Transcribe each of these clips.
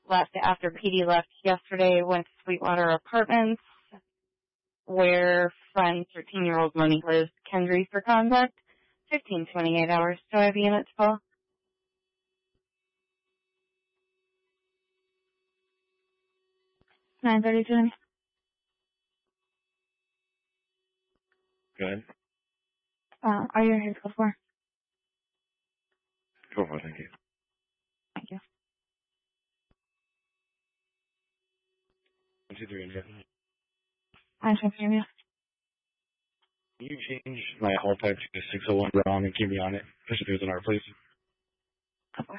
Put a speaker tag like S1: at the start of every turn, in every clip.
S1: left after PD left yesterday, went to Sweetwater Apartments, where friend 13-year-old Monique lives, Kendry for conduct. 15-28 hours. Do I have a unit to call? $9:32.
S2: Good.
S1: Are you here to go for?
S2: Go for it, thank you.
S1: Thank you.
S2: 1, 2, 3, and yeah.
S1: I should hear you.
S2: Can you change my call type to 601 Brown and keep me on it? Especially if there's an hour, please.
S1: Okay.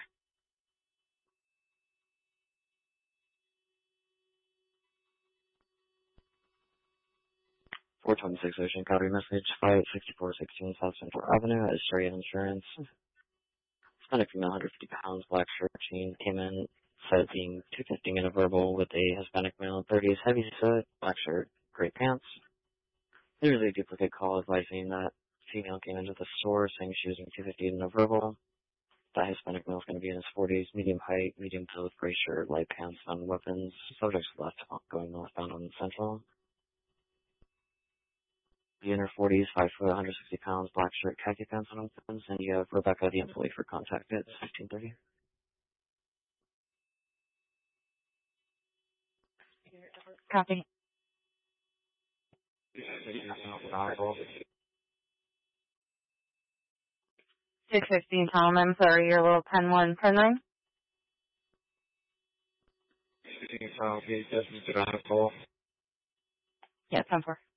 S3: $426 Ocean Copy message, 56416 South Central Avenue, Astoria Insurance. Hispanic female, 150 pounds, black shirt, chain, came in, said being 250 in a verbal with a Hispanic male, 30s, heavy set, black shirt, gray pants. There was a duplicate call advising that female came into the store saying she was being 250 in a verbal. That Hispanic male is going to be in his 40s, medium height, medium build, gray shirt, light pants, on weapons. Subject's left, going northbound on Central. The inner 40s, 5 foot, 160 pounds, black shirt, khaki pants on weapons, and you have Rebecca, the employee, for contact at 15:30.
S1: Copy. 6:15, Tom. I'm sorry, your little 10-1, 10-9?
S2: 16 South, 8, 10, call.
S1: Yeah, 10-4.